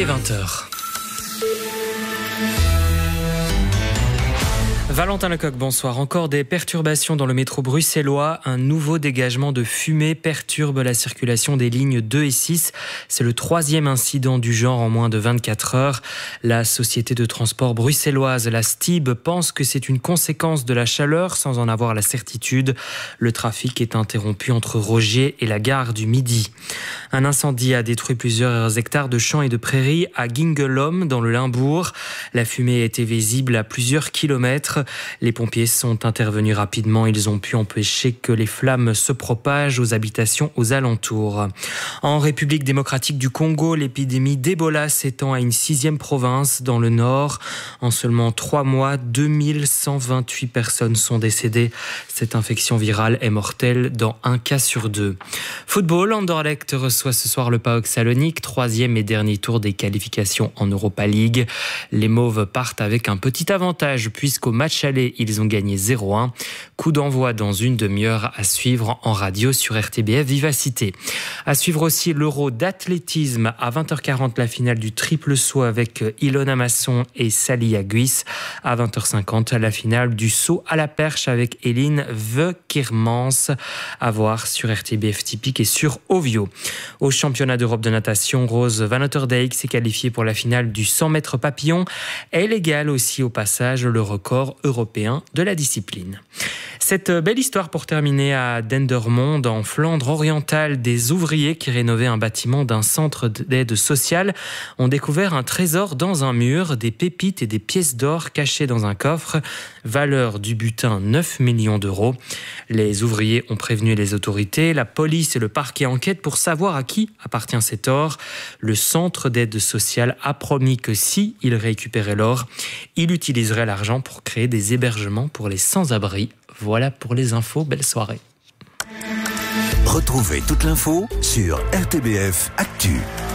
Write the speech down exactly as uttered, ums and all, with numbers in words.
vingt heures. Valentin Lecoq, bonsoir. Encore des perturbations dans le métro bruxellois. Un nouveau dégagement de fumée perturbe la circulation des lignes deux et six. C'est le troisième incident du genre en moins de vingt-quatre heures. La société de transport bruxelloise, la S T I B, pense que c'est une conséquence de la chaleur sans en avoir la certitude. Le trafic est interrompu entre Rogier et la gare du Midi. Un incendie a détruit plusieurs hectares de champs et de prairies à Gingelom, dans le Limbourg. La fumée était visible à plusieurs kilomètres. Les pompiers sont intervenus rapidement. Ils ont pu empêcher que les flammes se propagent aux habitations aux alentours. En République démocratique du Congo, l'épidémie d'Ebola s'étend à une sixième province dans le nord. En seulement trois mois, deux mille cent vingt-huit personnes sont décédées. Cette infection virale est mortelle dans un cas sur deux. Football, Anderlecht reçoit ce soir le PAOK Salonique, troisième et dernier tour des qualifications en Europa League. Les Mauves partent avec un petit avantage puisqu'au match aller, ils ont gagné zéro un. Coup d'envoi dans une demi-heure à suivre en radio sur R T B F Vivacité. À suivre aussi l'Euro d'athlétisme à vingt heures quarante, la finale du triple saut avec Ilona Masson et Sally Aguis. À vingt heures cinquante, la finale du saut à la perche avec Eline Veukermans. À voir sur R T B F Typique et sur Ovio. Au championnat d'Europe de natation, Rose Van Otterdijk s'est qualifiée pour la finale du cent mètres papillon. Elle égale aussi au passage le record européen de la discipline. Cette belle histoire pour terminer à Dendermonde, en Flandre orientale. Des ouvriers qui rénovaient un bâtiment d'un centre d'aide sociale ont découvert un trésor dans un mur, des pépites et des pièces d'or cachées dans un coffre. Valeur du butin neuf millions d'euros. Les ouvriers ont prévenu les autorités, la police et le parquet enquêtent pour savoir à qui appartient cet or. Le centre d'aide sociale a promis que si il récupérait l'or, il utiliserait l'argent pour créer des hébergements pour les sans-abri. Voilà pour les infos, belle soirée. Retrouvez toute l'info sur R T B F Actu.